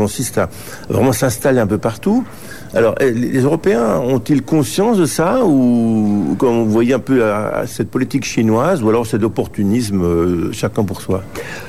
consiste à vraiment s'installer un peu partout. Alors, les Européens ont-ils conscience de ça, ou quand vous voyez un peu cette politique chinoise, ou alors c'est d'opportunisme, chacun pour soi?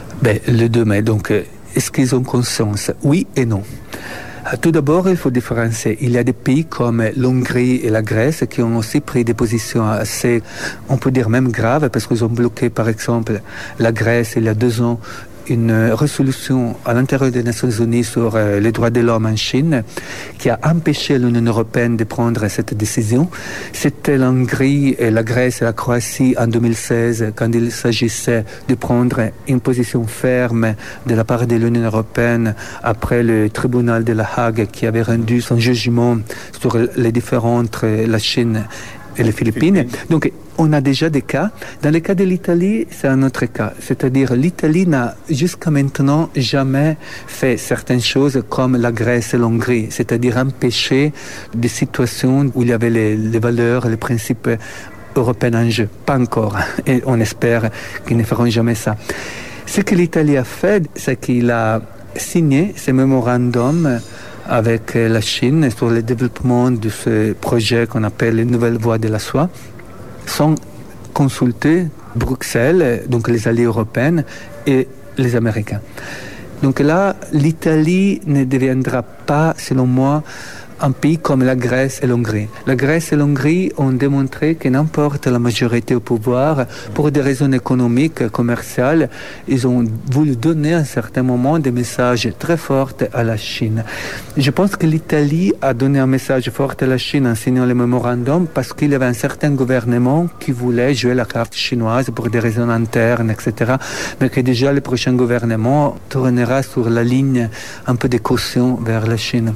Les deux, mais donc, est-ce qu'ils ont conscience? Oui et non. Tout d'abord, il faut différencier. Il y a des pays comme l'Hongrie et la Grèce qui ont aussi pris des positions assez, on peut dire même graves, parce qu'ils ont bloqué, par exemple, la Grèce il y a 2 ans, une résolution à l'intérieur des Nations Unies sur les droits de l'homme en Chine qui a empêché l'Union européenne de prendre cette décision. C'était l'Hongrie, et la Grèce et la Croatie en 2016 quand il s'agissait de prendre une position ferme de la part de l'Union européenne après le tribunal de La Hague qui avait rendu son jugement sur les différends entre la Chine et les Philippines. Donc, on a déjà des cas. Dans le cas de l'Italie, c'est un autre cas. C'est-à-dire, l'Italie n'a jusqu'à maintenant jamais fait certaines choses comme la Grèce et l'Hongrie. C'est-à-dire empêcher des situations où il y avait les valeurs, les principes européens en jeu. Pas encore. Et on espère qu'ils ne feront jamais ça. Ce que l'Italie a fait, c'est qu'il a signé ce mémorandum avec la Chine sur le développement de ce projet qu'on appelle les nouvelles voies de la soie, sans consulter Bruxelles, donc les alliés européens et les Américains. Donc là, l'Italie ne deviendra pas, selon moi, un pays comme la Grèce et l'Hongrie. La Grèce et l'Hongrie ont démontré que n'importe la majorité au pouvoir, pour des raisons économiques, commerciales, ils ont voulu donner à un certain moment des messages très forts à la Chine. Je pense que l'Italie a donné un message fort à la Chine en signant le mémorandum parce qu'il y avait un certain gouvernement qui voulait jouer la carte chinoise pour des raisons internes, etc. Mais que déjà le prochain gouvernement tournera sur la ligne un peu de caution vers la Chine.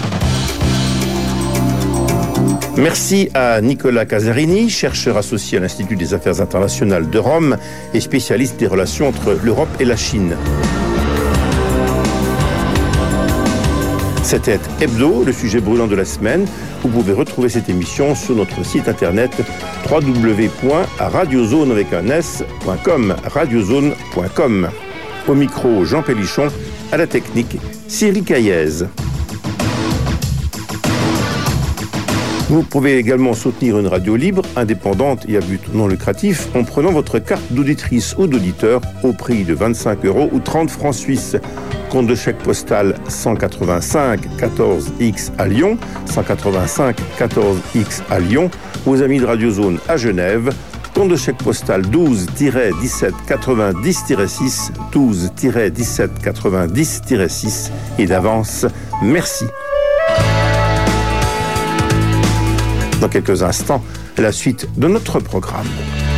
Merci à Nicolas Casarini, chercheur associé à l'Institut des Affaires internationales de Rome et spécialiste des relations entre l'Europe et la Chine. C'était Hebdo, le sujet brûlant de la semaine. Vous pouvez retrouver cette émission sur notre site internet www.radiozone.com, radiozone.com. Au micro, Jean Pélichon, à la technique, Cyril Caillez. Vous pouvez également soutenir une radio libre, indépendante et à but non lucratif en prenant votre carte d'auditrice ou d'auditeur au prix de 25 € ou 30 francs suisses. Compte de chèque postal 185 14X à Lyon, 185 14X à Lyon, aux amis de Radio Zone à Genève. Compte de chèque postal 12-17 90-6, 12-17 90-6 et d'avance, merci. Dans quelques instants, la suite de notre programme.